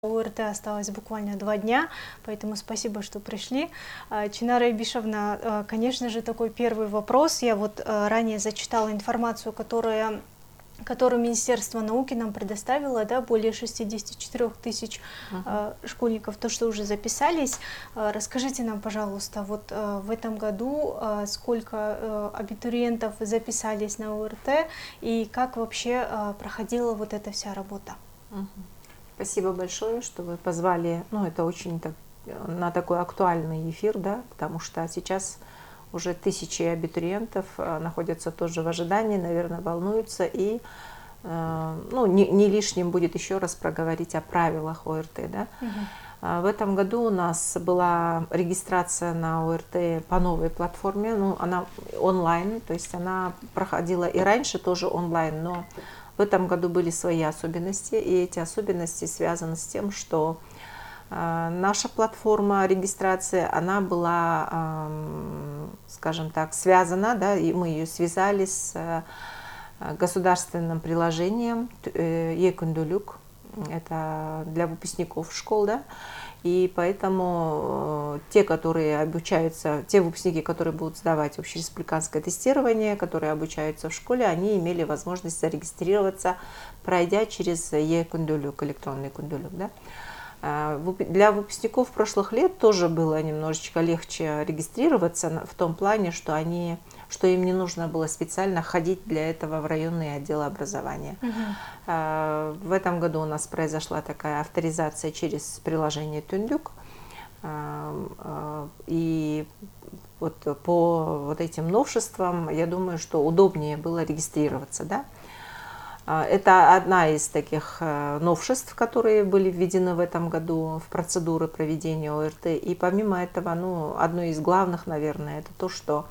У ОРТ осталось буквально 2 дня, поэтому спасибо, что пришли. Чинара Айбишевна, конечно же, такой первый вопрос. Я вот ранее зачитала информацию, которую Министерство науки нам предоставило, да, более 64 тысяч школьников, то, что уже записались. Расскажите нам, пожалуйста, вот в этом году сколько абитуриентов записались на ОРТ и как вообще проходила вот эта вся работа? Спасибо большое, что вы позвали. Ну, это очень на такой актуальный эфир, да, потому что сейчас уже тысячи абитуриентов находятся тоже в ожидании, наверное, волнуются. И ну, не лишним будет еще раз проговорить о правилах ОРТ. Да. В этом году у нас была регистрация на ОРТ по новой платформе. Ну, она онлайн, то есть она проходила и раньше тоже онлайн, но в этом году были свои особенности, и эти особенности связаны с тем, что наша платформа регистрации, она была, скажем так, связана, да, и мы ее связали с государственным приложением Е-Күнделік, это для выпускников школ, да, и поэтому те, которые обучаются, те выпускники, которые будут сдавать общереспубликанское тестирование, которые обучаются в школе, они имели возможность зарегистрироваться, пройдя через Е-Күнделік, электронный Күнделік. Да? Для выпускников прошлых лет тоже было немножечко легче регистрироваться в том плане, что им не нужно было специально ходить для этого в районные отделы образования. В этом году у нас произошла такая авторизация через приложение Түндүк. И вот по вот этим новшествам, я думаю, что удобнее было регистрироваться. Да? Это одна из таких новшеств, которые были введены в этом году в процедуры проведения ОРТ. И помимо этого, ну, одно из главных, наверное, это то, что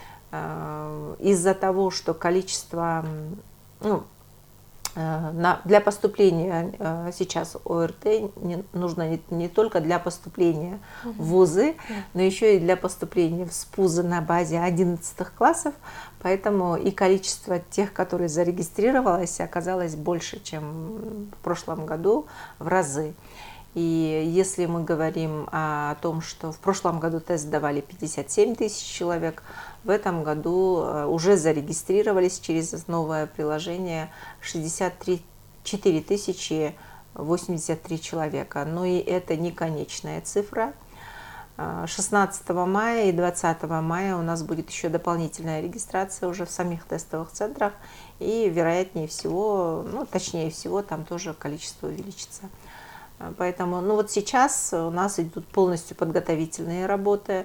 из-за того, что количество, ну, для поступления сейчас ОРТ нужно не только для поступления в вузы, но еще и для поступления в СПУЗы на базе 11 классов. Поэтому и количество тех, которые зарегистрировалось, оказалось больше, чем в прошлом году, в разы. И если мы говорим о том, что в прошлом году тест сдавали 57 тысяч человек, в этом году уже зарегистрировались через новое приложение 64 тысячи 83 человека. Но и это не конечная цифра. 16 мая и 20 мая у нас будет еще дополнительная регистрация уже в самих тестовых центрах. И вероятнее всего, ну точнее всего, там тоже количество увеличится. Поэтому, ну вот сейчас у нас идут полностью подготовительные работы,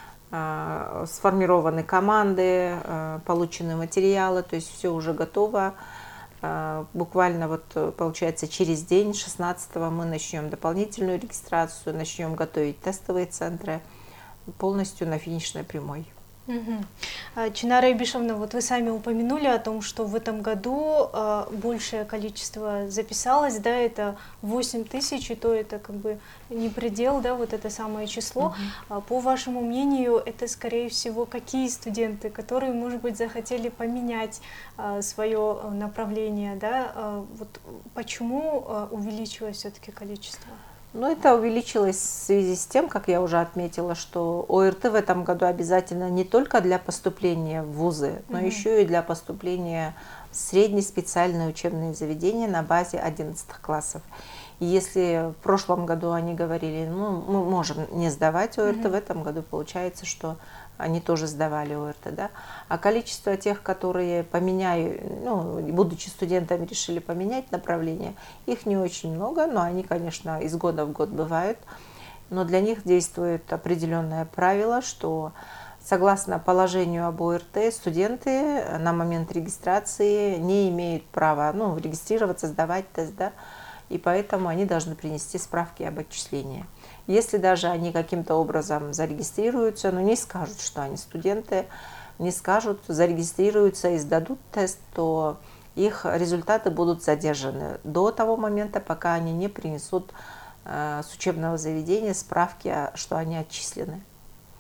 сформированы команды, получены материалы, то есть все уже готово. Буквально вот получается через день, 16-го, мы начнем дополнительную регистрацию, начнем готовить тестовые центры полностью на финишной прямой. Чинара Айбишевна, вот вы сами упомянули о том, что в этом году большее количество записалось, да, это 8 тысяч, и то это как бы не предел, да, вот это самое число. По вашему мнению, это, скорее всего, какие студенты, которые, может быть, захотели поменять свое направление, да, вот почему увеличилось все-таки количество? Ну, это увеличилось в связи с тем, как я уже отметила, что ОРТ в этом году обязательно не только для поступления в вузы, но еще и для поступления в средние специальные учебные заведения на базе 11 классов. И если в прошлом году они говорили, ну, мы можем не сдавать ОРТ, в этом году получается, что они тоже сдавали ОРТ, да? А количество тех, которые ну, будучи студентами, решили поменять направление, их не очень много, но они, конечно, из года в год бывают. Но для них действует определенное правило, что согласно положению об ОРТ, студенты на момент регистрации не имеют права, ну, регистрироваться, сдавать тест, да? И поэтому они должны принести справки об отчислении. Если даже они каким-то образом зарегистрируются, но не скажут, что они студенты, не скажут, зарегистрируются и сдадут тест, то их результаты будут задержаны до того момента, пока они не принесут с учебного заведения справки, что они отчислены.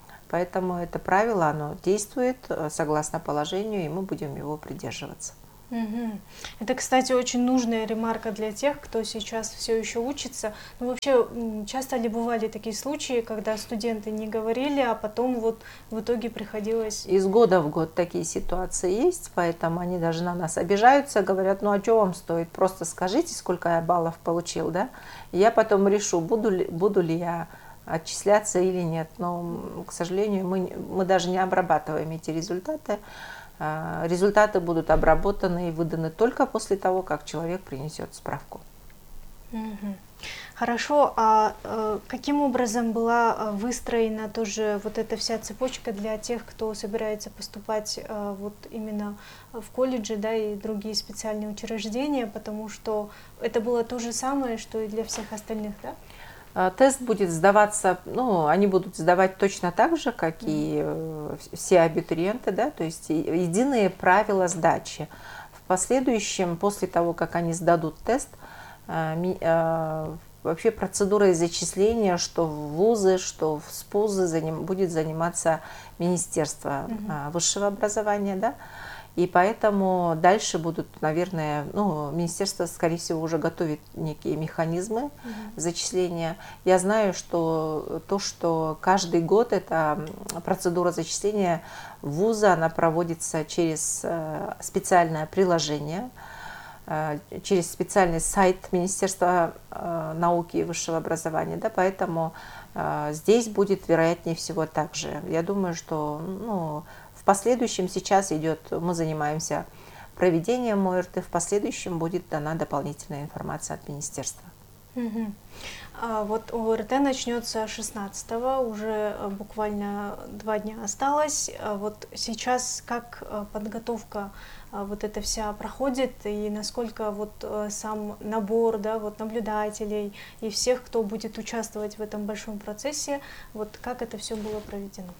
Поэтому это правило, оно действует согласно положению, и мы будем его придерживаться. Мгм. Это, кстати, очень нужная ремарка для тех, кто сейчас все еще учится. Ну, вообще, часто ли бывали такие случаи, когда студенты не говорили, а потом вот в итоге приходилось... Из года в год такие ситуации есть, поэтому они даже на нас обижаются, говорят, ну а что вам стоит, просто скажите, сколько я баллов получил, да, и я потом решу, буду ли я отчисляться или нет. Но, к сожалению, мы даже не обрабатываем эти результаты. Результаты будут обработаны и выданы только после того, как человек принесет справку. Мгм. Хорошо, а каким образом была выстроена тоже вот эта вся цепочка для тех, кто собирается поступать вот именно в колледжи, да, и другие специальные учреждения, потому что это было то же самое, что и для всех остальных, да? Тест будет сдаваться, ну, они будут сдавать точно так же, как и все абитуриенты, да, то есть единые правила сдачи. В последующем, после того, как они сдадут тест, вообще процедурой зачисления, что в вузы, что в СПУЗы будет заниматься Министерство высшего образования, да, и поэтому дальше будут, наверное, ну, министерство, скорее всего, уже готовит некие механизмы зачисления. Я знаю, что то, что каждый год эта процедура зачисления вуза, она проводится через специальное приложение, через специальный сайт Министерства науки и высшего образования, да, поэтому здесь будет, вероятнее всего, так же. Я думаю, что, ну, в последующем сейчас идет, мы занимаемся проведением ОРТ, в последующем будет дана дополнительная информация от министерства. Мгм. Вот ОРТ начнется 16-го, уже буквально 2 дня осталось. Вот сейчас как подготовка вот эта вся проходит, и насколько вот сам набор, да, вот наблюдателей и всех, кто будет участвовать в этом большом процессе, вот как это все было проведено?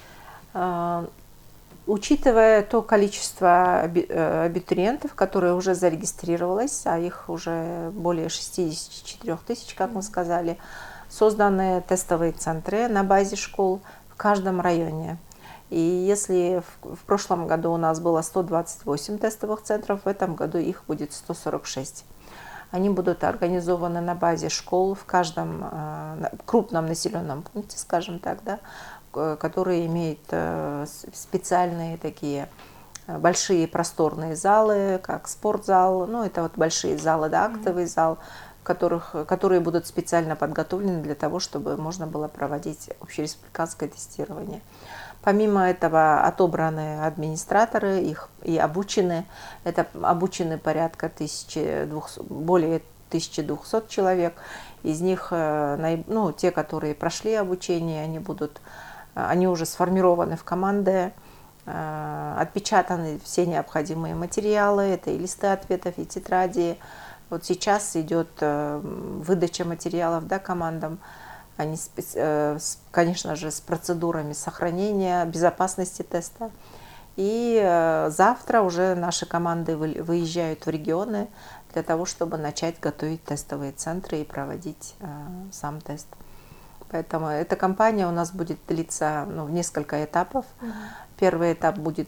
Учитывая то количество абитуриентов, которые уже зарегистрировалось, а их уже более 64 тысяч, как мы сказали, созданы тестовые центры на базе школ в каждом районе. И если в прошлом году у нас было 128 тестовых центров, в этом году их будет 146. Они будут организованы на базе школ в каждом крупном населенном пункте, скажем так, да, которые имеют специальные такие большие просторные залы, как спортзал, ну это вот большие залы, да, актовый зал, которые будут специально подготовлены для того, чтобы можно было проводить общереспубликанское тестирование. Помимо этого отобраны администраторы, их и обучены. Это обучены порядка более 1200 человек. Из них, ну, те, которые прошли обучение, они уже сформированы в команды, отпечатаны все необходимые материалы, это и листы ответов, и тетради. Вот сейчас идет выдача материалов, да, командам. Они, конечно же, с процедурами сохранения, безопасности теста. И завтра уже наши команды выезжают в регионы для того, чтобы начать готовить тестовые центры и проводить сам тест. Поэтому эта кампания у нас будет длиться, ну, в несколько этапов. Первый этап будет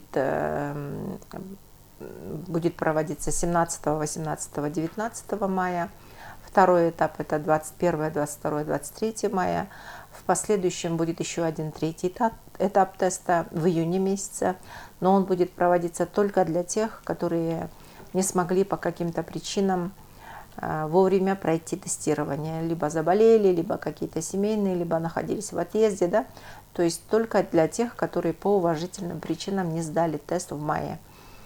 проводиться 17, 18, 19 мая. Второй этап – это 21, 22, 23 мая. В последующем будет еще один третий этап теста в июне месяце, но он будет проводиться только для тех, которые не смогли по каким-то причинам вовремя пройти тестирование. Либо заболели, либо какие-то семейные, либо находились в отъезде. Да? То есть только для тех, которые по уважительным причинам не сдали тест в мае.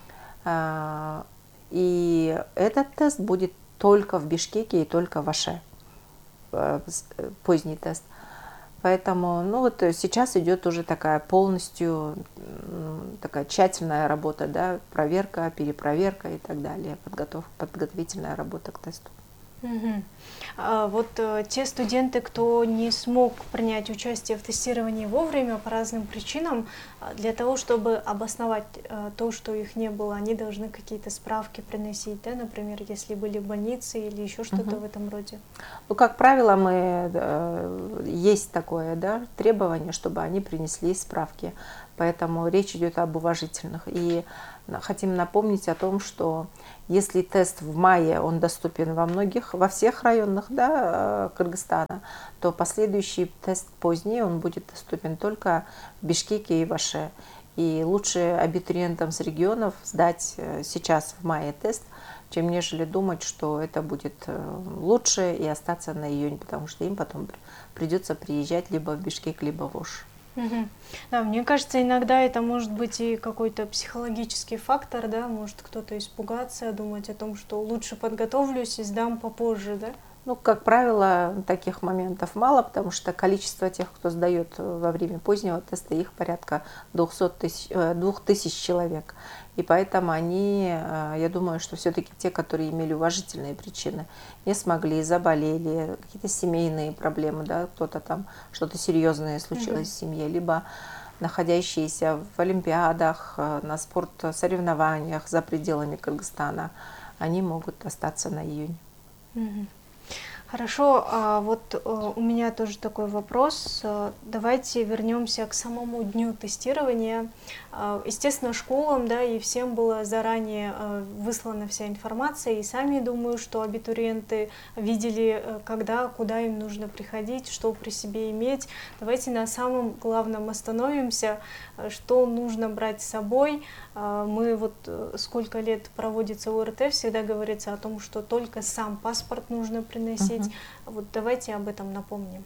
И этот тест будет только в Бишкеке и только в Аше, поздний тест. Поэтому, ну вот сейчас идет уже такая полностью такая тщательная работа, да, проверка, перепроверка и так далее, подготовительная работа к тесту. Угу. Вот те студенты, кто не смог принять участие в тестировании вовремя по разным причинам, для того, чтобы обосновать то, что их не было, они должны какие-то справки приносить, да, например, если были в больнице или еще что-то в этом роде? Ну, как правило, есть такое, да, требование, чтобы они принесли справки. Поэтому речь идет об уважительных. И хотим напомнить о том, что если тест в мае, он доступен во всех районах, да, Кыргызстана, то последующий тест поздний, он будет доступен только в Бишкеке и в Аше. И лучше абитуриентам с регионов сдать сейчас в мае тест, чем нежели думать, что это будет лучше и остаться на июнь, потому что им потом придется приезжать либо в Бишкек, либо в Ош. Да, мне кажется, иногда это может быть и какой-то психологический фактор, да, может кто-то испугаться, думать о том, что лучше подготовлюсь и сдам попозже, да? Ну, как правило, таких моментов мало, потому что количество тех, кто сдает во время позднего теста, их порядка 2000 человек. И поэтому они, я думаю, что все-таки те, которые имели уважительные причины, не смогли, заболели, какие-то семейные проблемы, да, кто-то там, что-то серьезное случилось в семье, либо находящиеся в олимпиадах, на спортсоревнованиях за пределами Кыргызстана, они могут остаться на июнь. Хорошо, вот у меня тоже такой вопрос. Давайте вернемся к самому дню тестирования. Естественно, школам, да, и всем была заранее выслана вся информация, и сами думаю, что абитуриенты видели, когда, куда им нужно приходить, что при себе иметь. Давайте на самом главном остановимся, что нужно брать с собой. Мы вот сколько лет проводится ОРТ, всегда говорится о том, что только сам паспорт нужно приносить. Вот давайте об этом напомним.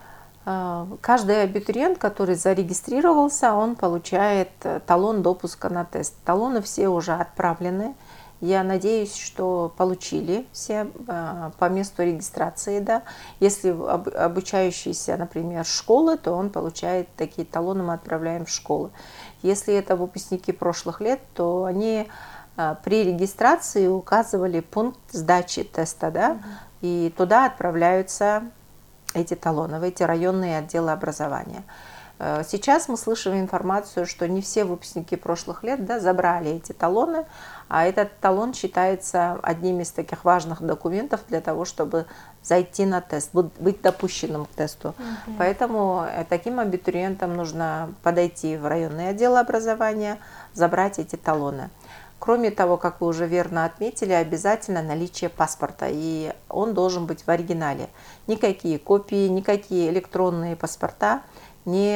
Каждый абитуриент, который зарегистрировался, он получает талон допуска на тест. Талоны все уже отправлены. Я надеюсь, что получили все по месту регистрации. Да. Если обучающийся, например, школы, то он получает такие талоны, мы отправляем в школы. Если это выпускники прошлых лет, то они при регистрации указывали пункт сдачи теста, да, и туда отправляются эти талоны, в эти районные отделы образования. Сейчас мы слышим информацию, что не все выпускники прошлых лет, да, забрали эти талоны, а этот талон считается одним из таких важных документов для того, чтобы зайти на тест, быть допущенным к тесту. Поэтому таким абитуриентам нужно подойти в районный отдел образования, забрать эти талоны. Кроме того, как вы уже верно отметили, обязательно наличие паспорта, и он должен быть в оригинале. Никакие копии, никакие электронные паспорта не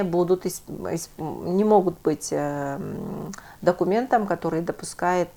могут быть документом, который допускает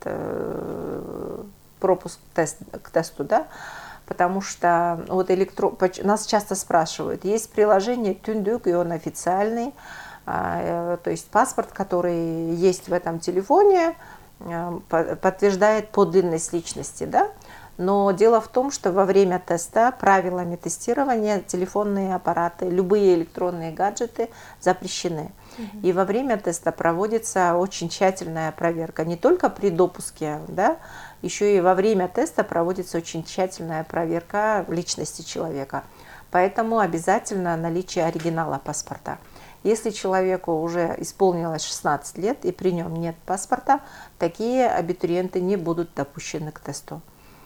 пропуск к тесту, да? Потому что вот нас часто спрашивают, есть приложение Түндүк, и он официальный, то есть паспорт, который есть в этом телефоне, подтверждает подлинность личности, да? Но дело в том, что во время теста правилами тестирования телефонные аппараты, любые электронные гаджеты запрещены. И во время теста проводится очень тщательная проверка, не только при допуске, да, еще и во время теста проводится очень тщательная проверка личности человека. Поэтому обязательно наличие оригинала паспорта. Если человеку уже исполнилось 16 лет и при нем нет паспорта, такие абитуриенты не будут допущены к тесту.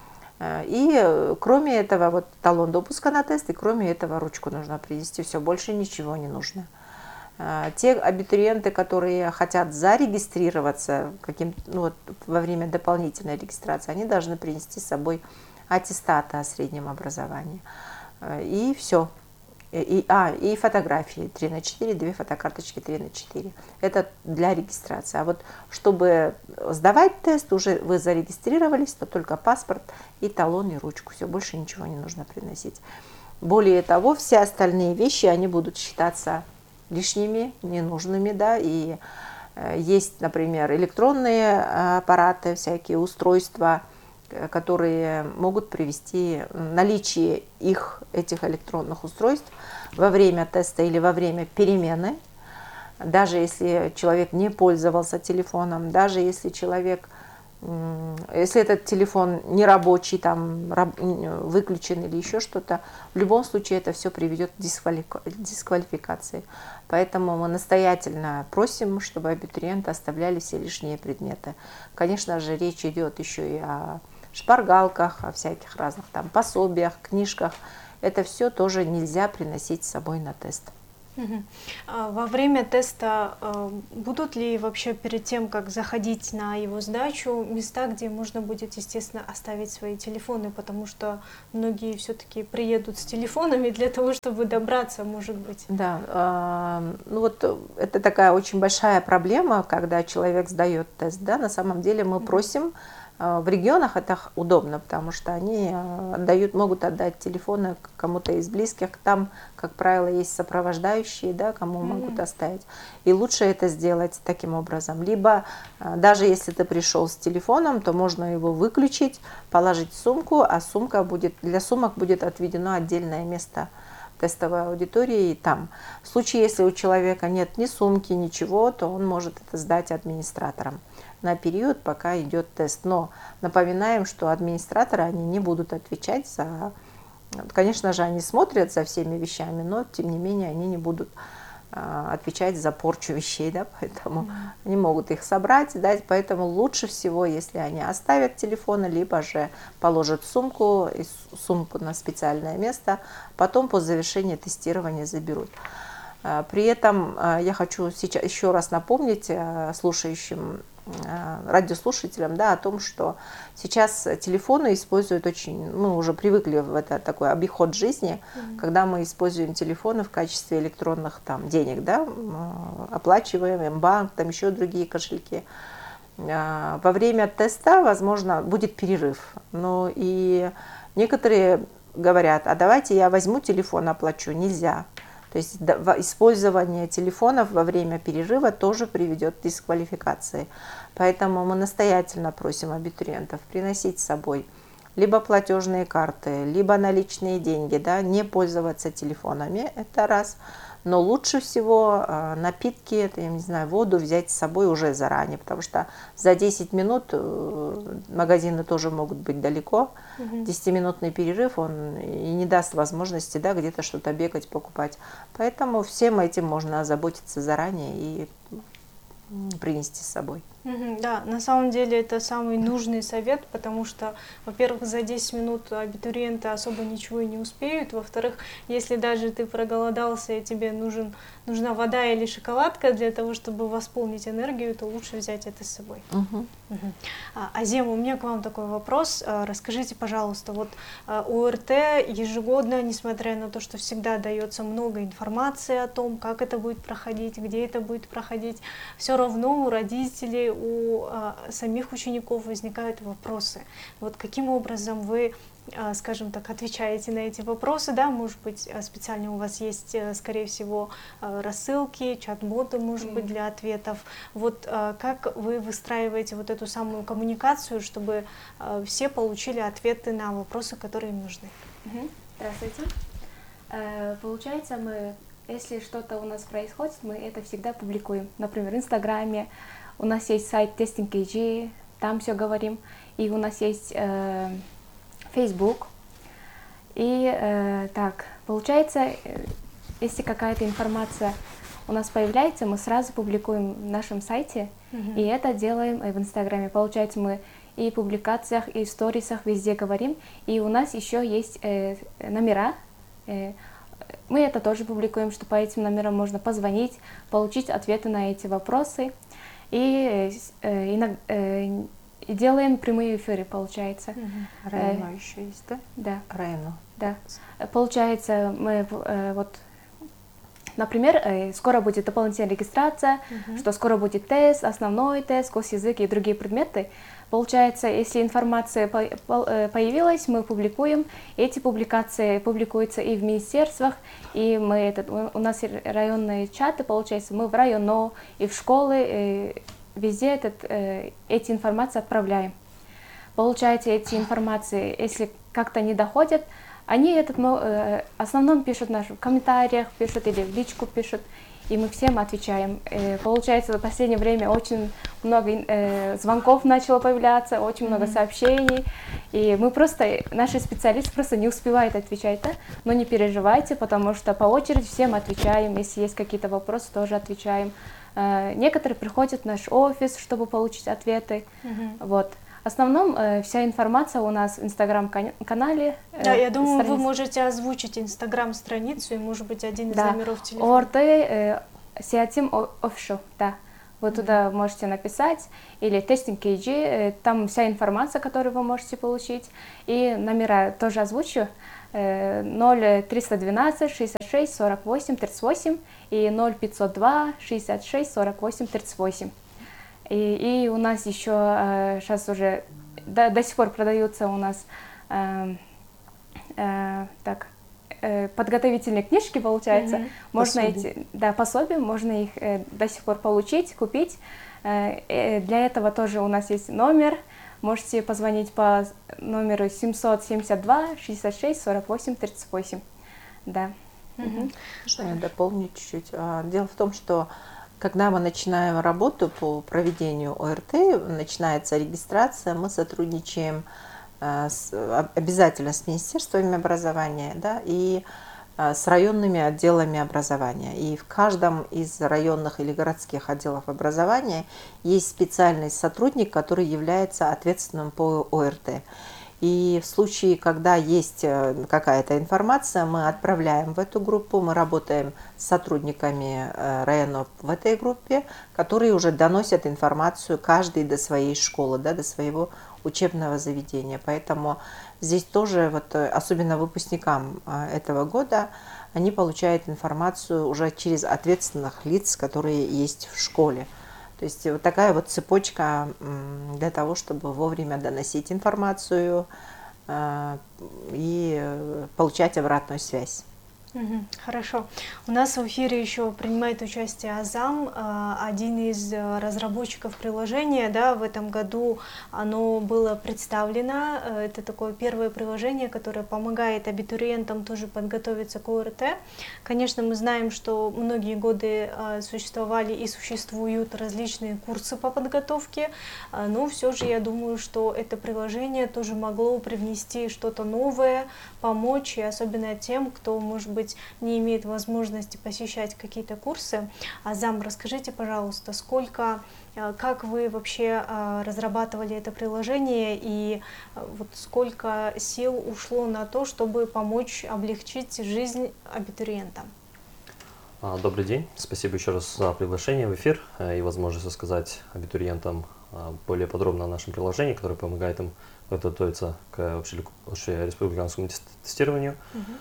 И кроме этого, вот талон допуска на тест, и кроме этого ручку нужно принести, все, больше ничего не нужно. Те абитуриенты, которые хотят зарегистрироваться во время дополнительной регистрации, они должны принести с собой аттестаты о среднем образовании. И все. И фотографии 3×4, 2 фотокарточки 3×4. Это для регистрации. А вот чтобы сдавать тест, уже вы зарегистрировались, то только паспорт и талон, и ручку. Все, больше ничего не нужно приносить. Более того, все остальные вещи, они будут считаться лишними, ненужными, да, и есть, например, электронные аппараты, всякие устройства, которые могут привести наличие этих электронных устройств во время теста или во время перемены, даже если человек не пользовался телефоном, даже если если этот телефон не рабочий, там, выключен или еще что-то, в любом случае это все приведет к дисквалификации. Поэтому мы настоятельно просим, чтобы абитуриенты оставляли все лишние предметы. Конечно же, речь идет еще и о шпаргалках, о всяких разных там пособиях, книжках. Это все тоже нельзя приносить с собой на тест. Во время теста будут ли вообще перед тем, как заходить на его сдачу, места, где можно будет, естественно, оставить свои телефоны, потому что многие все-таки приедут с телефонами для того, чтобы добраться, может быть. Да, ну вот это такая очень большая проблема, когда человек сдает тест, да, на самом деле мы просим. В регионах это удобно, потому что они могут отдать телефоны кому-то из близких. Там, как правило, есть сопровождающие, да, кому могут оставить. И лучше это сделать таким образом. Либо, даже если ты пришел с телефоном, то можно его выключить, положить в сумку, а для сумок будет отведено отдельное место тестовой аудитории и там. В случае, если у человека нет ни сумки, ничего, то он может это сдать администраторам на период, пока идет тест. Но напоминаем, что администраторы, они не будут отвечать за... Конечно же, они смотрят за всеми вещами, но, тем не менее, они не будут отвечать за порчу вещей, да, поэтому они могут их собрать, дать, поэтому лучше всего, если они оставят телефоны, либо же положат сумку на специальное место, потом по завершении тестирования заберут. При этом я хочу сейчас еще раз напомнить слушающим радиослушателям, да, о том, что сейчас телефоны используют мы уже привыкли в это такой обиход жизни, когда мы используем телефоны в качестве электронных денег, да, оплачиваем банк, еще другие кошельки. Во время теста, возможно, будет перерыв. Но и некоторые говорят, а давайте я возьму телефон, оплачу. Нельзя. То есть использование телефонов во время перерыва тоже приведет к дисквалификации. Поэтому мы настоятельно просим абитуриентов приносить с собой либо платежные карты, либо наличные деньги, да, не пользоваться телефонами, это раз. Но лучше всего напитки, я не знаю, воду взять с собой уже заранее, потому что за 10 минут магазины тоже могут быть далеко. 10-минутный перерыв, он и не даст возможности, да, где-то что-то бегать, покупать. Поэтому всем этим можно озаботиться заранее и принести с собой. Да, на самом деле это самый нужный совет, потому что, во-первых, за 10 минут абитуриенты особо ничего и не успеют, во-вторых, если даже ты проголодался и тебе нужна вода или шоколадка для того, чтобы восполнить энергию, то лучше взять это с собой. Азем, у меня к вам такой вопрос. Расскажите, пожалуйста, вот ОРТ ежегодно, несмотря на то, что всегда дается много информации о том, как это будет проходить, где это будет проходить, все равно у родителей, у самих учеников возникают вопросы. Вот каким образом вы, скажем так, отвечаете на эти вопросы, да, может быть, специально у вас есть, скорее всего, рассылки, чат-боты, может быть, для ответов. Вот как вы выстраиваете вот эту самую коммуникацию, чтобы все получили ответы на вопросы, которые им нужны? Здравствуйте. Получается, если что-то у нас происходит, мы это всегда публикуем. Например, в Инстаграме, у нас есть сайт Testing.kg, там все говорим, и у нас есть Facebook. И так, получается, если какая-то информация у нас появляется, мы сразу публикуем в нашем сайте, и это делаем в Инстаграме. Получается, мы и в публикациях, и в сторисах везде говорим, и у нас еще есть номера. Мы это тоже публикуем, что по этим номерам можно позвонить, получить ответы на эти вопросы. И делаем прямые эфиры, получается. Райно еще есть, да? Да. Райно. Да. Получается, мы например, скоро будет дополнительная регистрация, что скоро будет тест, основной тест, госязык и другие предметы. Получается, если информация появилась, мы публикуем. Эти публикации публикуются и в министерствах, и у нас районные чаты, получается, мы в районо и в школы, везде эти информации отправляем. Получается, эти информации, если как-то не доходят, они в основном пишут в комментариях, пишут или в личку пишут, и мы всем отвечаем. Получается, в последнее время очень много звонков начало появляться, очень много сообщений, и наши специалисты просто не успевают отвечать, да? Но не переживайте, потому что по очереди всем отвечаем, если есть какие-то вопросы, тоже отвечаем. Некоторые приходят в наш офис, чтобы получить ответы, вот. В основном вся информация у нас в инстаграм-канале. Да, я думаю, вы можете озвучить инстаграм-страницу и, может быть, один из номеров телефона. ОРТ Сеатим Official, да. Вы туда можете написать, или Testing KG, там вся информация, которую вы можете получить. И номера тоже озвучу. 0312 66 48 38 и 0502 66 48 38. И у нас еще сейчас уже до сих пор продаются у нас подготовительные книжки, получается. Можно эти, пособия, можно их до сих пор получить, купить. Для этого тоже у нас есть номер. Можете позвонить по номеру 772 66 48 38. Да. Можно я дополню чуть-чуть? Дело в том, что когда мы начинаем работу по проведению ОРТ, начинается регистрация, мы сотрудничаем обязательно с министерствами образования, да, и с районными отделами образования. И в каждом из районных или городских отделов образования есть специальный сотрудник, который является ответственным по ОРТ. И в случае, когда есть какая-то информация, мы отправляем в эту группу, мы работаем с сотрудниками районов в этой группе, которые уже доносят информацию каждый до своей школы, да, до своего учебного заведения. Поэтому здесь тоже, вот, особенно выпускникам этого года, они получают информацию уже через ответственных лиц, которые есть в школе. То есть вот такая вот цепочка для того, чтобы вовремя доносить информацию и получать обратную связь. Хорошо. У нас в эфире еще принимает участие Азам, один из разработчиков приложения. Да, в этом году оно было представлено. Это такое первое приложение, которое помогает абитуриентам тоже подготовиться к ОРТ. Конечно, мы знаем, что многие годы существовали и существуют различные курсы по подготовке, но все же я думаю, что это приложение тоже могло привнести что-то новое, помочь, и особенно тем, кто, может быть, не имеет возможности посещать какие-то курсы. Азам, расскажите, пожалуйста, как вы вообще разрабатывали это приложение и вот сколько сил ушло на то, чтобы помочь облегчить жизнь абитуриентам? Добрый день, спасибо еще раз за приглашение в эфир и возможность рассказать абитуриентам более подробно о нашем приложении, которое помогает им подготовиться к общереспубликанскому тестированию.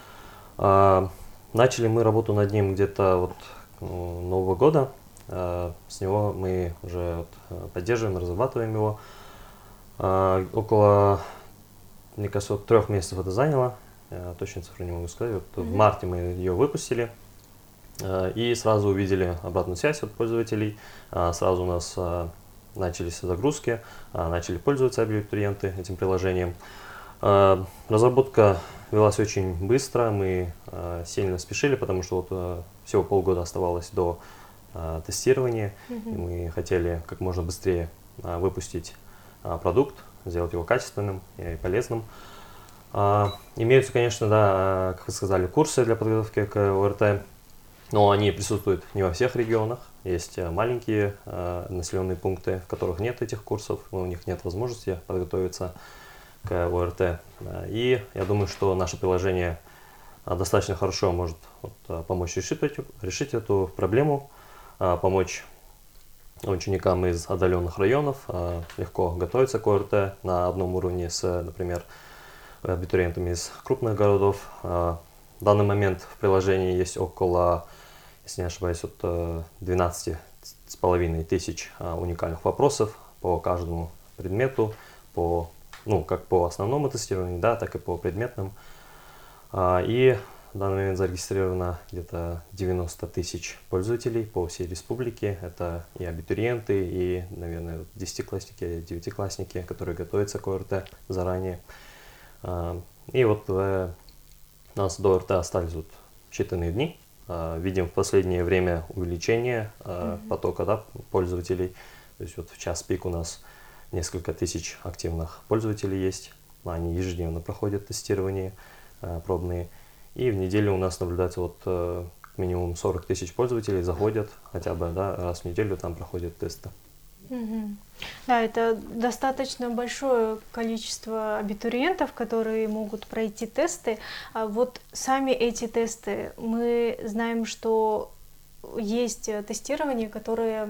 Начали мы работу над ним где-то Нового года. С него мы уже поддерживаем, разрабатываем его. Около, мне кажется, 3 месяцев это заняло. Я точно цифру не могу сказать. В марте мы ее выпустили. И сразу увидели обратную связь от пользователей. Сразу у нас начались загрузки, начали пользоваться абитуриенты этим приложением. Разработка велась очень быстро, мы сильно спешили, потому что всего полгода оставалось до тестирования, и мы хотели как можно быстрее выпустить продукт, сделать его качественным и полезным. Имеются, конечно, да, как вы сказали, курсы для подготовки к ОРТ, но они присутствуют не во всех регионах. Есть маленькие населенные пункты, в которых нет этих курсов, у них нет возможности подготовиться к ОРТ. И я думаю, что наше приложение достаточно хорошо может помочь решить эту проблему, помочь ученикам из отдаленных районов легко готовиться к ОРТ на одном уровне с, например, абитуриентами из крупных городов. В данный момент в приложении есть около, если не ошибаюсь, 12,5 тысяч уникальных вопросов по каждому предмету, как по основному тестированию, да, так и по предметным. И в данный момент зарегистрировано где-то 90 тысяч пользователей по всей республике. Это и абитуриенты, и, наверное, 10-классники, 9-классники, которые готовятся к ОРТ заранее. И у нас до ОРТ остались считанные дни. Видим в последнее время увеличение потока, да, пользователей. То есть в час пик у нас несколько тысяч активных пользователей есть. Они ежедневно проходят тестирование пробные. И в неделю у нас наблюдается минимум 40 тысяч пользователей заходят хотя бы, да, раз в неделю там проходят тесты. Мгм. Да, это достаточно большое количество абитуриентов, которые могут пройти тесты. А вот сами эти тесты, мы знаем, что есть тестирование, которое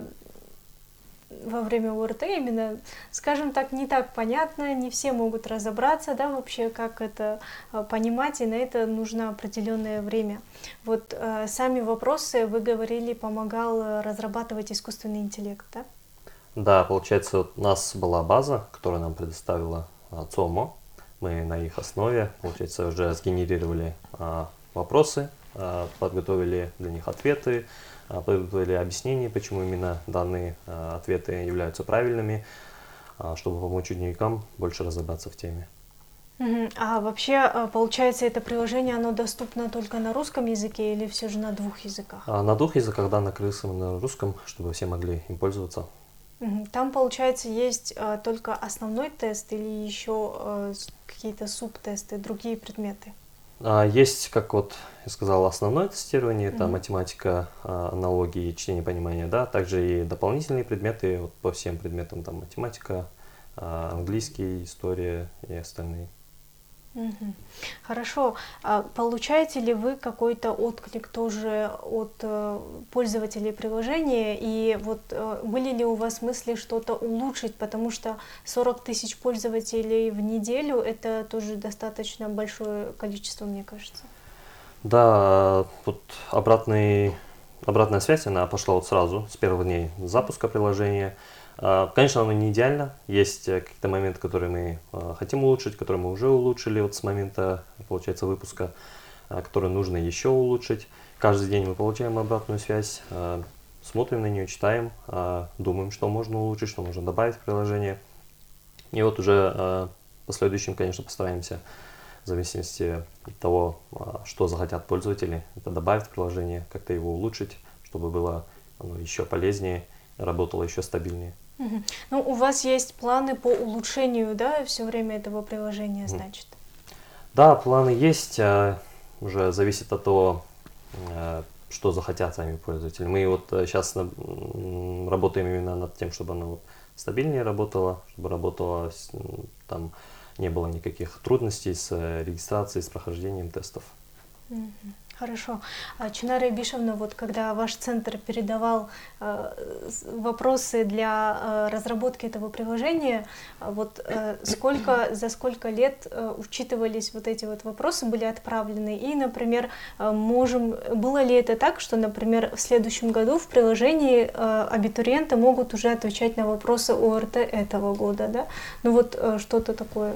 во время ОРТ именно, скажем так, не так понятно, не все могут разобраться, да, вообще, как это понимать, и на это нужно определенное время. Вот сами вопросы, вы говорили, помогал разрабатывать искусственный интеллект, да? Да, получается, вот у нас была база, которую нам предоставила ЦОМО. Мы на их основе, получается, уже сгенерировали вопросы, подготовили для них ответы, подготовили объяснение, почему именно данные ответы являются правильными, чтобы помочь ученикам больше разобраться в теме. Мгм. А вообще, получается, это приложение, оно доступно только на русском языке или все же на двух языках? На двух языках, да, на крымском и на русском, чтобы все могли им пользоваться. Мгм. Там, получается, есть только основной тест или еще какие-то субтесты, другие предметы? Есть, как вот я сказал, основное тестирование, это Мгм. математика, аналогии, чтение, понимание, да, также и дополнительные предметы, вот по всем предметам, там математика, английский, история и остальные. Мгм. Хорошо. А получаете ли вы какой-то отклик тоже от пользователей приложения? И вот были ли у вас мысли что-то улучшить? Потому что 40 тысяч пользователей в неделю — это тоже достаточно большое количество, мне кажется. Да, вот обратная связь, она пошла вот сразу, с первых дней запуска приложения. Конечно, оно не идеально, есть какие-то моменты, которые мы хотим улучшить, которые мы уже улучшили вот с момента, получается, выпуска, которые нужно еще улучшить. Каждый день мы получаем обратную связь, смотрим на нее, читаем, думаем, что можно улучшить, что можно добавить в приложение. И вот уже в последующем, конечно, постараемся, в зависимости от того, что захотят пользователи, это добавить в приложение, как-то его улучшить, чтобы было оно еще полезнее, работало еще стабильнее. Мгм. Ну, у вас есть планы по улучшению, да, все время этого приложения, значит? Да, планы есть, уже зависит от того, что захотят сами пользователи. Мы вот сейчас работаем именно над тем, чтобы оно вот стабильнее работало, чтобы работало, там не было никаких трудностей с регистрацией, с прохождением тестов. Мгм. Хорошо. Чинара Ибишевна, вот когда ваш центр передавал вопросы для разработки этого приложения, вот за сколько лет учитывались вот эти вот вопросы, были отправлены? И, например, было ли это так, что, например, в следующем году в приложении абитуриенты могут уже отвечать на вопросы ОРТ этого года, да? Ну вот что-то такое.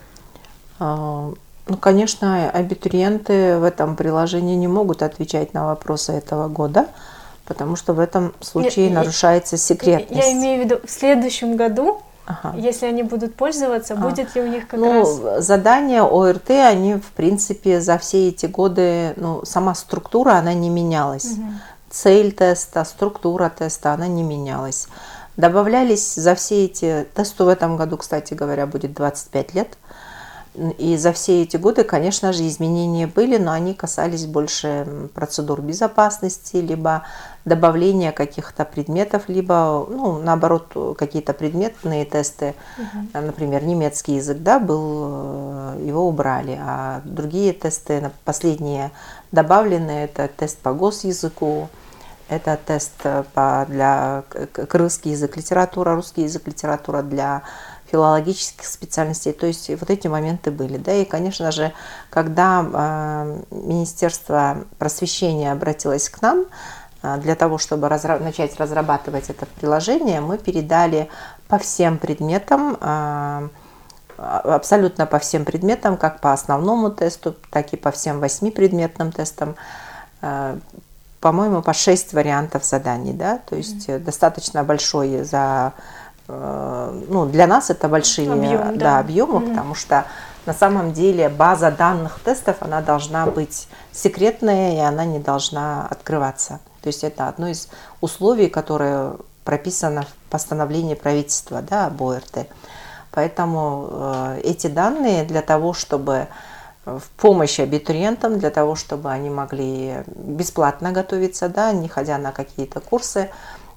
Ну, конечно, абитуриенты в этом приложении не могут отвечать на вопросы этого года, потому что в этом случае нарушается секретность. Я имею в виду, в следующем году, Ага. если они будут пользоваться, будет ли у них как Ну, раз... задания ОРТ, они, в принципе, за все эти годы, ну, сама структура, она не менялась. Цель теста, структура теста, она не менялась. Добавлялись за все эти... Тесту в этом году, кстати говоря, будет 25 лет. И за все эти годы, конечно же, изменения были, но они касались больше процедур безопасности, либо добавления каких-то предметов, либо, ну, наоборот, какие-то предметные тесты. Например, немецкий язык, да, его убрали, а другие тесты, последние добавленные, это тест по госязыку, это тест для крымский язык, литература, русский язык, литература для филологических специальностей, то есть вот эти моменты были, да, и, конечно же, когда Министерство просвещения обратилось к нам для того, чтобы начать разрабатывать это приложение, мы передали по всем предметам, абсолютно по всем предметам, как по основному тесту, так и по всем 8 предметным тестам, по-моему, по 6 вариантов заданий, да, то есть достаточно большой ну, для нас это большие объемы, потому что на самом деле база данных тестов, она должна быть секретная, и она не должна открываться. То есть это одно из условий, которое прописано в постановлении правительства, да, об ОРТ. Поэтому эти данные для того, чтобы в помощь абитуриентам, для того, чтобы они могли бесплатно готовиться, да, не ходя на какие-то курсы,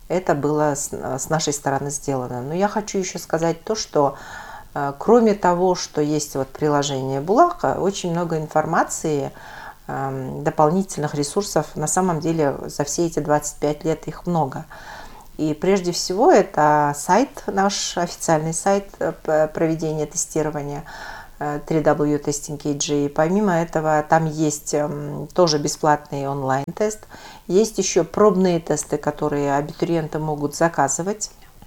это было с нашей стороны сделано. Но я хочу еще сказать то, что кроме того, что есть вот приложение Булака, очень много информации, дополнительных ресурсов. На самом деле за все эти 25 лет их много. И прежде всего это сайт, наш официальный сайт проведения тестирования www.testing.kg. Помимо этого там есть тоже бесплатный онлайн-тест. Есть еще пробные тесты, которые абитуриенты могут заказывать.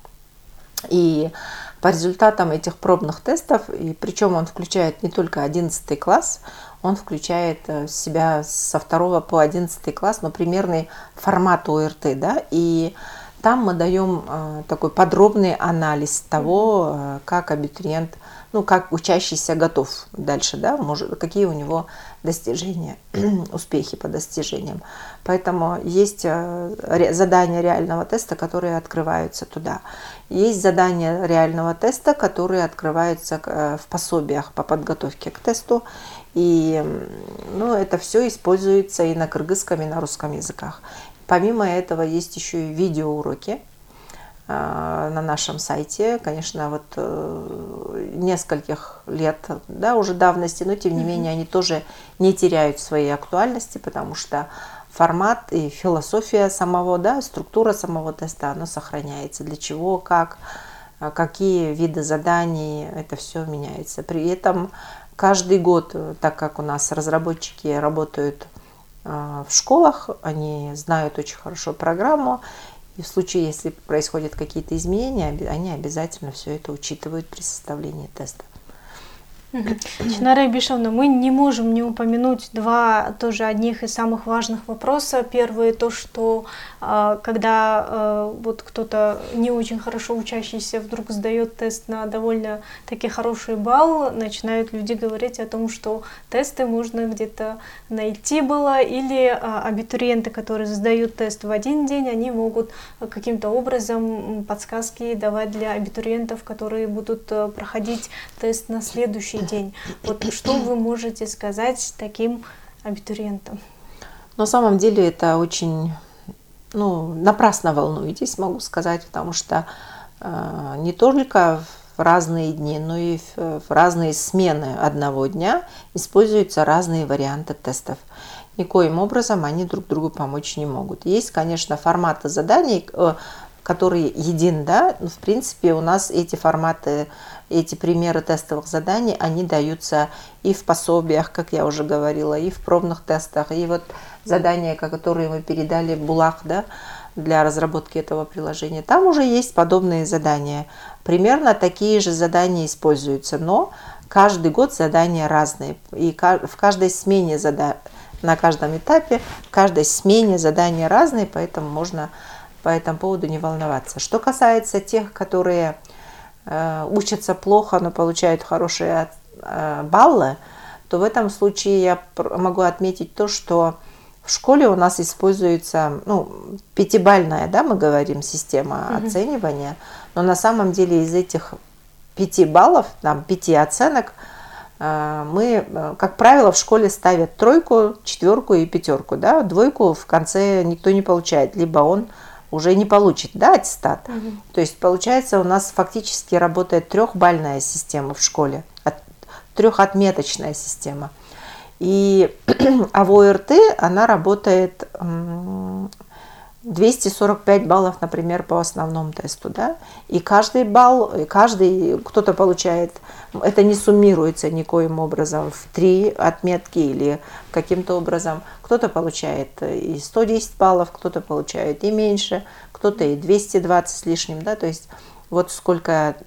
И по результатам этих пробных тестов, и причем он включает не только 11 класс, он включает в себя со 2 по 11 класс, но примерный формат ОРТ, да, и там мы даем такой подробный анализ того, как абитуриент, ну, как учащийся готов дальше, да, какие у него достижения, успехи по достижениям. Поэтому есть задания реального теста, которые открываются туда. Есть задания реального теста, которые открываются в пособиях по подготовке к тесту. И ну, это все используется и на кыргызском, и на русском языках. Помимо этого есть еще и видеоуроки на нашем сайте, конечно, вот нескольких лет, да, уже давности, но тем не менее они тоже не теряют своей актуальности, потому что формат и философия самого, да, структура самого теста, она сохраняется. Для чего, как, какие виды заданий, это все меняется. При этом каждый год, так как у нас разработчики работают в школах, они знают очень хорошо программу, и в случае, если происходят какие-то изменения, они обязательно все это учитывают при составлении теста. Чинара Айбишевна, мы не можем не упомянуть два тоже одних из самых важных вопроса. Первый то, что когда вот кто-то не очень хорошо учащийся вдруг сдает тест на довольно-таки хороший балл, начинают люди говорить о том, что тесты можно где-то найти было, или абитуриенты, которые сдают тест в один день, они могут каким-то образом подсказки давать для абитуриентов, которые будут проходить тест на следующий день. Вот что вы можете сказать таким абитуриентам? На самом деле это очень, напрасно волнуетесь, могу сказать, потому что не только в разные дни, но и в разные смены одного дня используются разные варианты тестов. Никоим образом они друг другу помочь не могут. Есть, конечно, форматы заданий, которые един, да, но в принципе у нас эти форматы, эти примеры тестовых заданий, они даются и в пособиях, как я уже говорила, и в пробных тестах, и вот задания, которые мы передали в Булак, да, для разработки этого приложения. Там уже есть подобные задания. Примерно такие же задания используются, но каждый год задания разные. И в каждой смене на каждом этапе, в каждой смене задания разные, поэтому можно по этому поводу не волноваться. Что касается тех, которые учатся плохо, но получают хорошие баллы, то в этом случае я могу отметить то, что в школе у нас используется пятибалльная, да, мы говорим, система оценивания, но на самом деле из этих 5 баллов, 5 оценок, мы, как правило, в школе ставят 3, 4 и 5, да, 2 в конце никто не получает, либо он уже не получит, да, аттестат. То есть, получается, у нас фактически работает 3-бальная система в школе, 3-отметочная система. А в ОРТ она работает 245 баллов, например, по основному тесту, да, и каждый балл, кто-то получает, это не суммируется никоим образом в 3 отметки или каким-то образом, кто-то получает и 110 баллов, кто-то получает и меньше, кто-то и 220 с лишним, да, то есть вот сколько,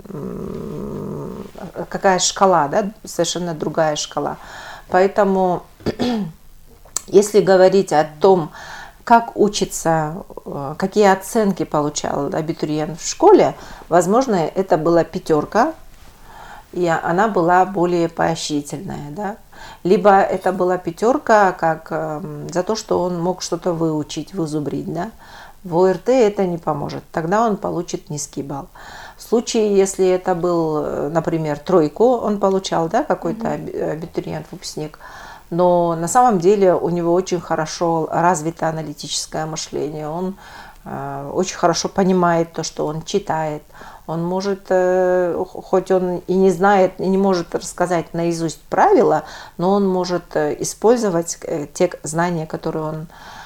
какая шкала, да, совершенно другая шкала. Поэтому, если говорить о том, как учится, какие оценки получал абитуриент в школе, возможно, это была 5, и она была более поощрительная, да? Либо это была 5 как за то, что он мог что-то выучить, вызубрить, да? В ОРТ это не поможет, тогда он получит низкий балл. В случае, если это был, например, 3 он получал, да, какой-то абитуриент, выпускник, но на самом деле у него очень хорошо развито аналитическое мышление, он очень хорошо понимает то, что он читает. Он может, хоть он и не знает, и не может рассказать наизусть правила, но он может использовать те знания, которые он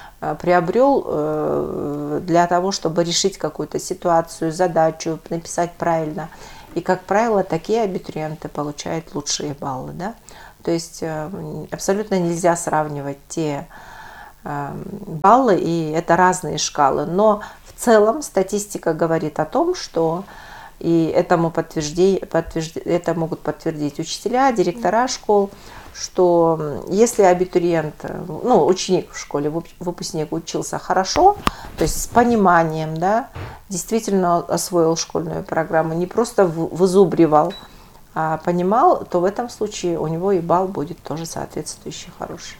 приобрел для того, чтобы решить какую-то ситуацию, задачу, написать правильно. И, как правило, такие абитуриенты получают лучшие баллы. Да? То есть абсолютно нельзя сравнивать те баллы, и это разные шкалы. Но в целом статистика говорит о том, что и это могут подтвердить учителя, директора школ, что если абитуриент, ну, ученик в школе, выпускник учился хорошо, то есть с пониманием, да, действительно освоил школьную программу, не просто вызубривал, а понимал, то в этом случае у него и балл будет тоже соответствующий хороший.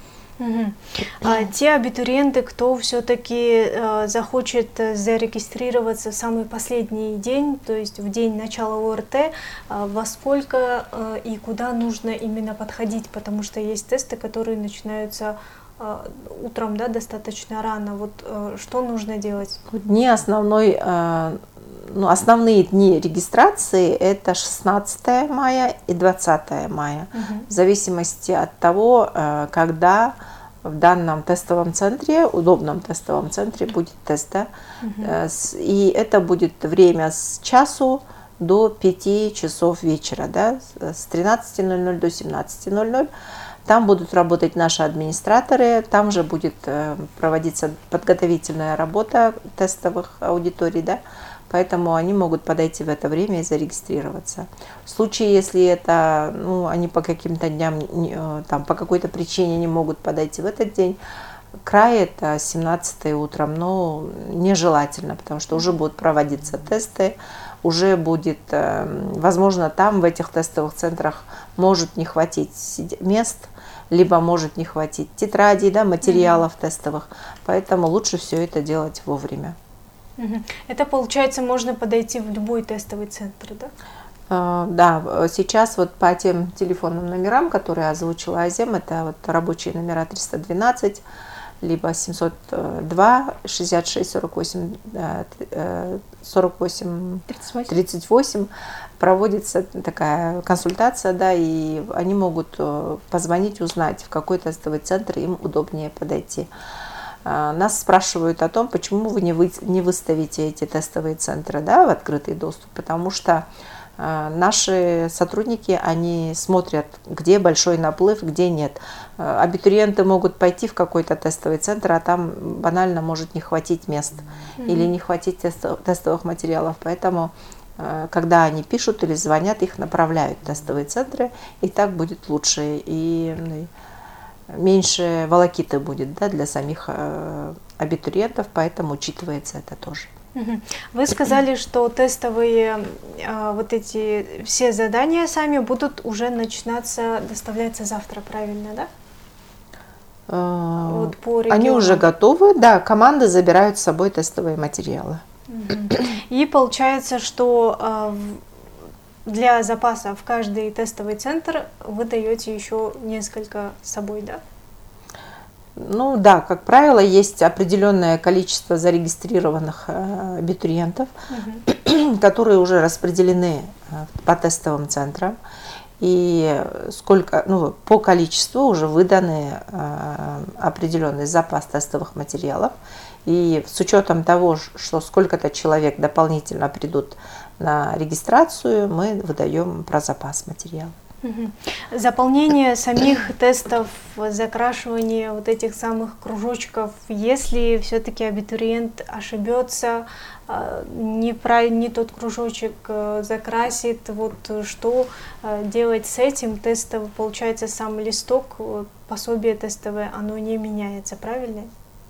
А те абитуриенты, кто все-таки захочет зарегистрироваться в самый последний день, то есть в день начала ОРТ, во сколько и куда нужно именно подходить, потому что есть тесты, которые начинаются утром, да, достаточно рано. Вот что нужно делать? Основные дни регистрации – это 16 мая и 20 мая, в зависимости от того, когда в данном тестовом центре, удобном тестовом центре будет тест. Да? И это будет время с часу до 5 часов вечера, да? С 13:00 до 17:00. Там будут работать наши администраторы, там же будет проводиться подготовительная работа тестовых аудиторий, да? Поэтому они могут подойти в это время и зарегистрироваться. В случае, если это, они по каким-то дням, там, по какой-то причине не могут подойти в этот день, край это 17 утром, но нежелательно, потому что уже будут проводиться тесты, уже будет, возможно, там в этих тестовых центрах может не хватить мест, либо может не хватить тетрадей, да, материалов тестовых, поэтому лучше все это делать вовремя. Это, получается, можно подойти в любой тестовый центр, да? Да, сейчас вот по тем телефонным номерам, которые озвучила Азем, это вот рабочие номера 312, либо 702 66 48 38, проводится такая консультация, да, и они могут позвонить, узнать, в какой тестовый центр им удобнее подойти. Нас спрашивают о том, почему вы не выставите эти тестовые центры, да, в открытый доступ, потому что наши сотрудники, они смотрят, где большой наплыв, где нет. Абитуриенты могут пойти в какой-то тестовый центр, а там банально может не хватить мест или не хватить тестовых материалов, поэтому когда они пишут или звонят, их направляют в тестовые центры, и так будет лучше, и меньше волокиты будет, да, для самих абитуриентов, поэтому учитывается это тоже. Вы сказали, что тестовые вот эти все задания сами будут уже начинаться, доставляться завтра, правильно, да? Вот по регионам. Они уже готовы, да, команды забирают с собой тестовые материалы. И получается, что для запаса в каждый тестовый центр вы даете еще несколько с собой, да? Ну да, как правило, есть определенное количество зарегистрированных абитуриентов, которые уже распределены по тестовым центрам. И по количеству уже выданы определенный запас тестовых материалов. И с учетом того, что сколько-то человек дополнительно придут на регистрацию, мы выдаем про запас материалов. Заполнение самих тестов, закрашивание вот этих самых кружочков, если все-таки абитуриент ошибется, не тот кружочек закрасит, вот что делать с этим тестом? Получается, сам листок, пособие тестовое, оно не меняется, правильно?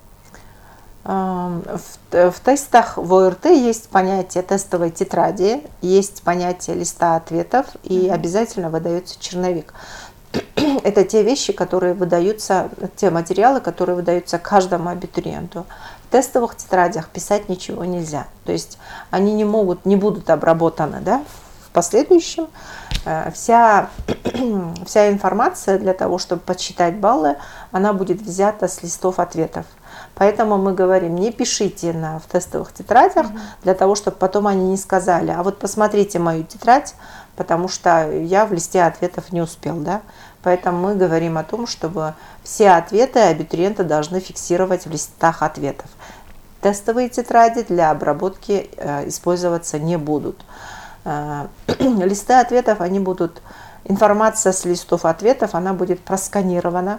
В тестах в ОРТ есть понятие тестовой тетради, есть понятие листа ответов и обязательно выдается черновик. Это те вещи, которые выдаются, те материалы, которые выдаются каждому абитуриенту. В тестовых тетрадях писать ничего нельзя, то есть они не будут обработаны, да, в последующем. вся информация для того, чтобы подсчитать баллы, она будет взята с листов ответов. Поэтому мы говорим, не пишите в тестовых тетрадях, для того, чтобы потом они не сказали, а вот посмотрите мою тетрадь, потому что я в листе ответов не успел. Да? Поэтому мы говорим о том, чтобы все ответы абитуриенты должны фиксировать в листах ответов. Тестовые тетради для обработки использоваться не будут. Листы ответов, они будут, информация с листов ответов, она будет просканирована,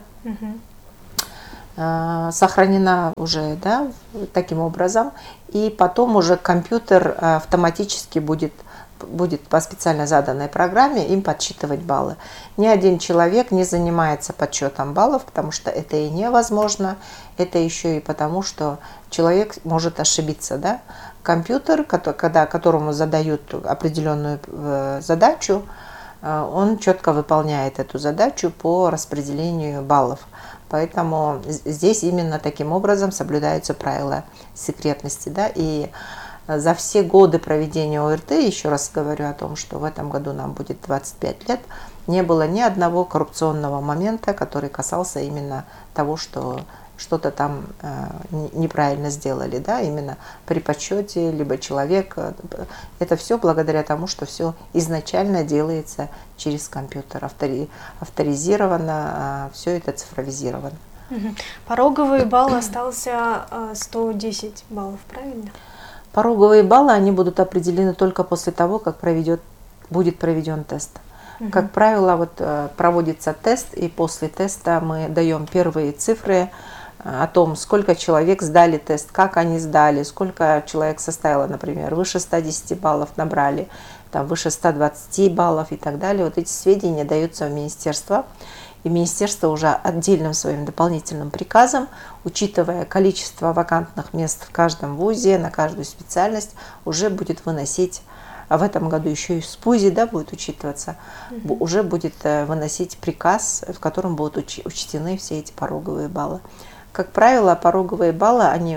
сохранена уже, да, таким образом, и потом уже компьютер автоматически будет по специально заданной программе им подсчитывать баллы. Ни один человек не занимается подсчетом баллов, потому что это и невозможно, это еще и потому, что человек может ошибиться. Да? Компьютер, которому задают определенную задачу, он четко выполняет эту задачу по распределению баллов. Поэтому здесь именно таким образом соблюдаются правила секретности. Да? И за все годы проведения ОРТ, еще раз говорю о том, что в этом году нам будет 25 лет, не было ни одного коррупционного момента, который касался именно того, что что-то там неправильно сделали, да, именно при подсчете, либо человек. Это все благодаря тому, что все изначально делается через компьютер, авторизировано, все это цифровизировано. Пороговый балл остался 110 баллов, правильно? Пороговые баллы, они будут определены только после того, как будет проведен тест. Как правило, вот проводится тест, и после теста мы даем первые цифры о том, сколько человек сдали тест, как они сдали, сколько человек составило, например, выше 110 баллов набрали, там, выше 120 баллов и так далее. Вот эти сведения даются в министерство, и министерство уже отдельным своим дополнительным приказом, учитывая количество вакантных мест в каждом вузе, на каждую специальность, уже будет выносить, а в этом году еще и в СПУЗе, да, будет учитываться, уже будет выносить приказ, в котором будут учтены все эти пороговые баллы. Как правило, пороговые баллы, они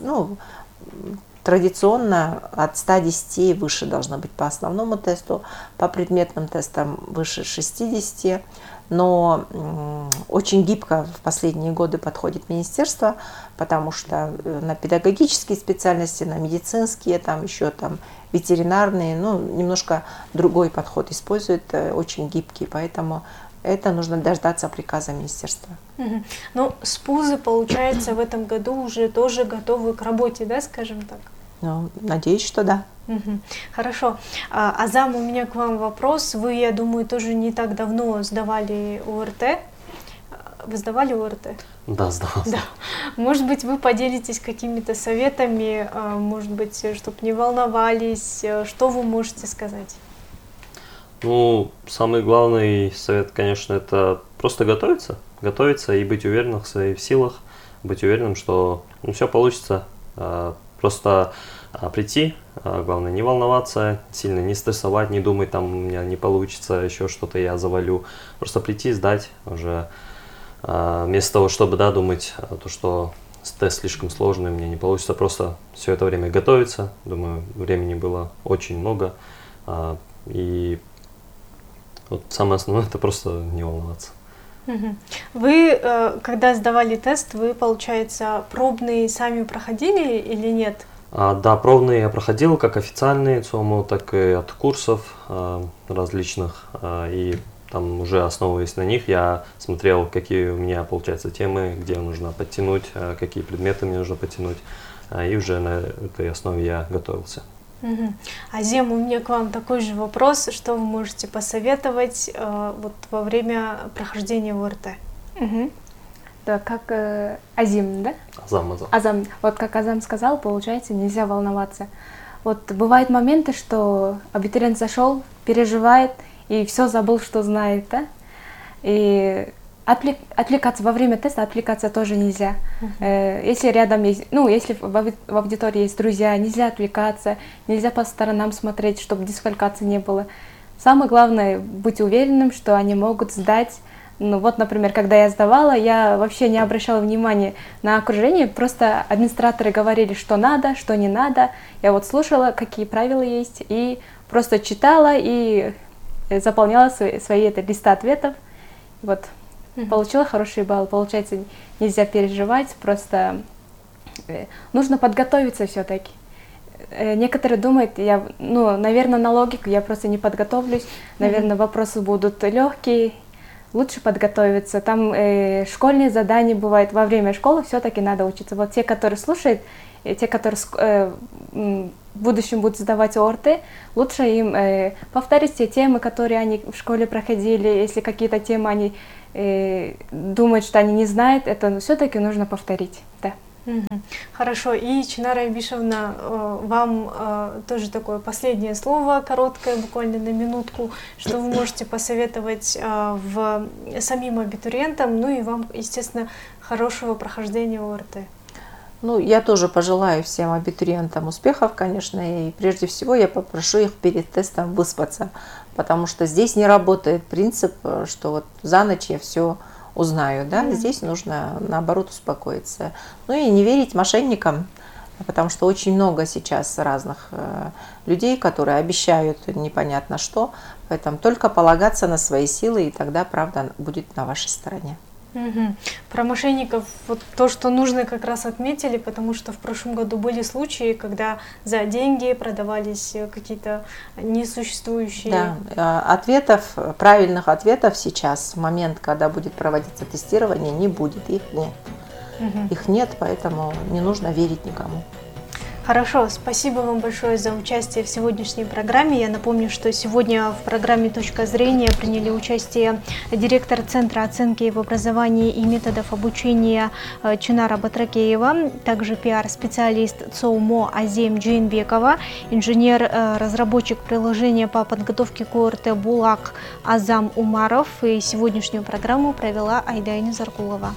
традиционно от 110 и выше должны быть по основному тесту, по предметным тестам выше 60, но очень гибко в последние годы подходит министерство, потому что на педагогические специальности, на медицинские, там еще там ветеринарные, немножко другой подход используют, очень гибкий, поэтому это нужно дождаться приказа министерства. Ну, СПУЗы, получается, в этом году уже тоже готовы к работе, да, скажем так? Ну, надеюсь, что да. Хорошо. Азам, у меня к вам вопрос. Вы, я думаю, тоже не так давно сдавали ОРТ. Вы сдавали ОРТ? Да, сдавал. Да. Может быть, вы поделитесь какими-то советами, может быть, чтобы не волновались. Что вы можете сказать? Ну, самый главный совет, конечно, это просто готовиться и быть уверенным в своих силах, быть уверенным, что все получится. Просто прийти, главное не волноваться, сильно не стрессовать, не думать, там у меня не получится, еще что-то я завалю. Просто прийти, сдать уже, вместо того, чтобы думать, что тест слишком сложный, мне не получится, просто все это время готовиться. Думаю, времени было очень много. И вот самое основное, это просто не волноваться. Вы, когда сдавали тест, вы, получается, пробные сами проходили или нет? Да, пробные я проходил, как официальные ЦОМО, так и от курсов различных. И там уже основываясь на них, я смотрел, какие у меня, получается, темы, где нужно подтянуть, какие предметы мне нужно подтянуть. И уже на этой основе я готовился. Азем, у меня к вам такой же вопрос. Что вы можете посоветовать вот во время прохождения ОРТ? Да, как Азим, да? Азам. Вот как Азам сказал, получается, нельзя волноваться. Вот бывают моменты, что абитуриент зашел, переживает и все забыл, что знает, да? И отвлекаться во время теста, отвлекаться тоже нельзя. Если рядом есть, если в аудитории есть друзья, нельзя отвлекаться, нельзя по сторонам смотреть, чтобы дисквалификации не было. Самое главное быть уверенным, что они могут сдать. Вот, например, когда я сдавала, я вообще не обращала внимания на окружение, просто администраторы говорили, что надо, что не надо. Я вот слушала, какие правила есть, и просто читала, и заполняла свои листы ответов. Вот, получила хороший балл. Получается, нельзя переживать, просто нужно подготовиться все-таки. Некоторые думают, наверное, на логику я просто не подготовлюсь, наверное, вопросы будут легкие, лучше подготовиться. Там школьные задания бывают во время школы, все-таки надо учиться. Вот те, которые слушают, те, которые в будущем будут сдавать ОРТ, лучше им повторить те темы, которые они в школе проходили. Если какие-то темы они думают, что они не знают, это все-таки нужно повторить. Да. Хорошо. И, Чинара Айбишевна, вам тоже такое последнее слово, короткое, буквально на минутку, что вы можете посоветовать самим абитуриентам, ну и вам, естественно, хорошего прохождения ОРТ. Ну, я тоже пожелаю всем абитуриентам успехов, конечно, и прежде всего я попрошу их перед тестом выспаться, потому что здесь не работает принцип, что вот за ночь я все узнаю, да, здесь нужно, наоборот, успокоиться. Ну и не верить мошенникам, потому что очень много сейчас разных людей, которые обещают непонятно что, поэтому только полагаться на свои силы, и тогда правда будет на вашей стороне. Про мошенников вот то, что нужно, как раз отметили, потому что в прошлом году были случаи, когда за деньги продавались какие-то несуществующие... Да, правильных ответов сейчас, в момент, когда будет проводиться тестирование, не будет, их нет. Их нет, поэтому не нужно верить никому. Хорошо, спасибо вам большое за участие в сегодняшней программе. Я напомню, что сегодня в программе «Точка зрения» приняли участие директор Центра оценки в образовании и методов обучения Чинара Батракеева, также пиар-специалист ЦОУМО Азем Джейнбекова, инженер-разработчик приложения по подготовке к ОРТ Булак Азам Умаров. И сегодняшнюю программу провела Айдайна Заркулова.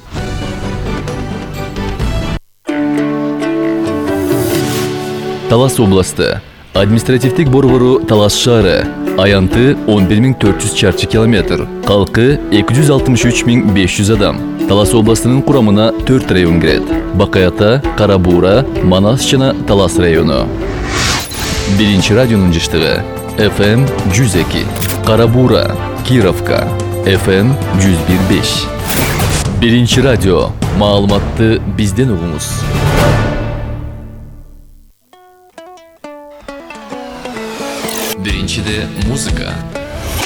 Талас областы. Административтик борбору Талас шары. Аянты 11.400 чарчы километр. Халқы 263.500 адам. Талас областының құрамына 4 район кіреді. Бақаята, Карабура, Манас жана Талас району. Биринчи радионун жыштыгы FM 102, Карабура, Кировка, FM 101.5. Биринчи радио. Маалыматты бизден угуңуз. Биринчиде музыка.